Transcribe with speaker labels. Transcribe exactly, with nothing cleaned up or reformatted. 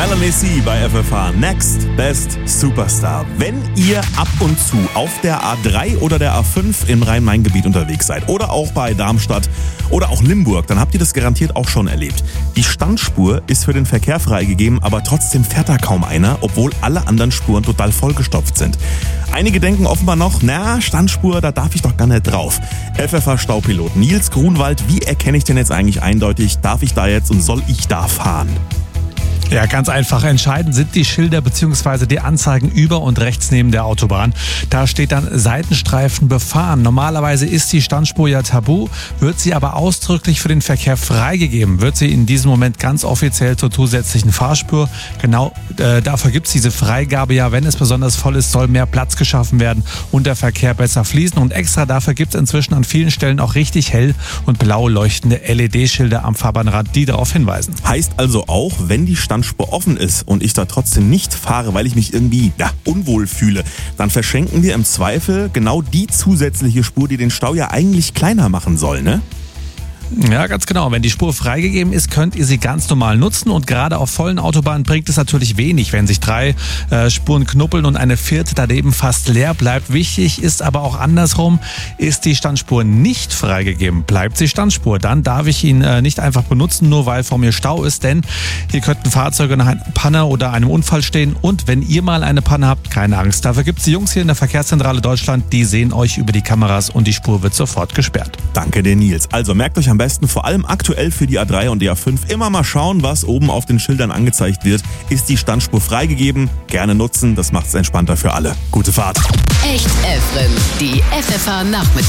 Speaker 1: Melanie C. bei F F H. Next Best Superstar. Wenn ihr ab und zu auf der A drei oder der A fünf im Rhein-Main-Gebiet unterwegs seid oder auch bei Darmstadt oder auch Limburg, dann habt ihr das garantiert auch schon erlebt. Die Standspur ist für den Verkehr freigegeben, aber trotzdem fährt da kaum einer, obwohl alle anderen Spuren total vollgestopft sind. Einige denken offenbar noch, na, Standspur, da darf ich doch gar nicht drauf. F F H-Staupilot Nils Grunwald, wie erkenne ich denn jetzt eigentlich eindeutig, darf ich da jetzt und soll ich da fahren?
Speaker 2: Ja, ganz einfach. Entscheidend sind die Schilder bzw. die Anzeigen über und rechts neben der Autobahn. Da steht dann Seitenstreifen befahren. Normalerweise ist die Standspur ja tabu, wird sie aber ausdrücklich für den Verkehr freigegeben. Wird sie in diesem Moment ganz offiziell zur zusätzlichen Fahrspur. Genau äh, dafür gibt es diese Freigabe ja. Wenn es besonders voll ist, soll mehr Platz geschaffen werden und der Verkehr besser fließen. Und extra dafür gibt es inzwischen an vielen Stellen auch richtig hell und blau leuchtende L E D-Schilder am Fahrbahnrand, die darauf hinweisen.
Speaker 1: Heißt also auch, wenn die Standspur offen ist und ich da trotzdem nicht fahre, weil ich mich irgendwie ja, unwohl fühle, dann verschenken wir im Zweifel genau die zusätzliche Spur, die den Stau ja eigentlich kleiner machen soll, ne?
Speaker 2: Ja, ganz genau. Wenn die Spur freigegeben ist, könnt ihr sie ganz normal nutzen und gerade auf vollen Autobahnen bringt es natürlich wenig, wenn sich drei äh, Spuren knuppeln und eine vierte daneben fast leer bleibt. Wichtig ist aber auch andersrum, ist die Standspur nicht freigegeben, bleibt sie Standspur. Dann darf ich ihn äh, nicht einfach benutzen, nur weil vor mir Stau ist, denn hier könnten Fahrzeuge nach einer Panne oder einem Unfall stehen und wenn ihr mal eine Panne habt, keine Angst. Dafür gibt es die Jungs hier in der Verkehrszentrale Deutschland, die sehen euch über die Kameras und die Spur wird sofort gesperrt.
Speaker 1: Danke dir, Nils. Also merkt euch am besten vor allem aktuell für die A drei und die A fünf immer mal schauen, was oben auf den Schildern angezeigt wird. Ist die Standspur freigegeben? Gerne nutzen, das macht es entspannter für alle. Gute Fahrt.
Speaker 3: Echt Efren, die F F H Nachmittag.